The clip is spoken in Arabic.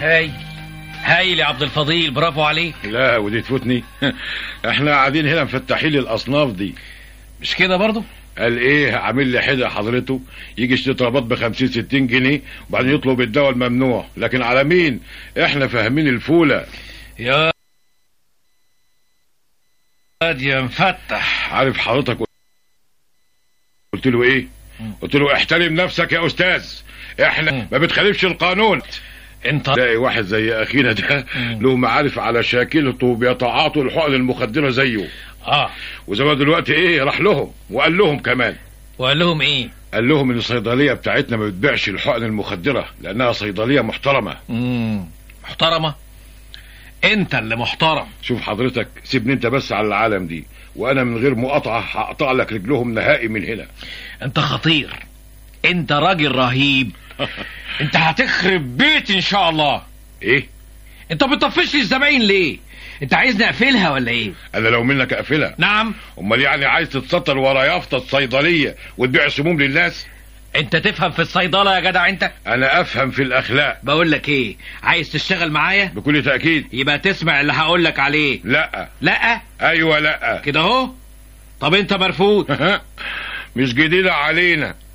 هايل يا عبد الفضيل، برافو عليك. لا ودي تفوتني. احنا قاعدين هنا مفتحين الاصناف دي، مش كده برضو؟ قال ايه عامل لي حده حضرته، يجي يشتري طلبات ب50 60 جنيه وبعدين يطلب الدواء الممنوع، لكن على مين؟ احنا فاهمين الفوله يا مفتح. عارف حضرتك قلت له ايه؟ قلت له احترم نفسك يا استاذ، احنا ما بتخالفش القانون. انت تلاقي واحد زي اخينا ده له معارف على شاكلته بيتعاطوا الحقن المخدره زيه. وزي ما دلوقتي ايه راح لهم وقال لهم كمان. وقال لهم ايه؟ قال لهم ان الصيدليه بتاعتنا ما بتبيعش الحقن المخدره لانها صيدليه محترمه. محترمه؟ انت اللي محترم. شوف حضرتك، سيبني انت بس على العالم دي، وانا من غير مقاطعه هقطع لك رجلهم نهائي من هنا. انت خطير، انت راجل رهيب. انت هتخرب بيت ان شاء الله. ايه؟ انت بتطفش لي الزباين ليه؟ انت عايزني اقفلها ولا ايه؟ انا لو منك اقفلها. نعم. امال يعني عايز تتستر ورا يافطه الصيدليه وتبيع سموم للناس؟ انت تفهم في الصيدله يا جدع انت؟ انا افهم في الاخلاق. بقول لك ايه، عايز تشتغل معايا؟ بكل تاكيد. يبقى تسمع اللي هقول لك عليه. لا. لا؟ ايوه لا كده اهو. طب انت مرفوض. مش جديده علينا.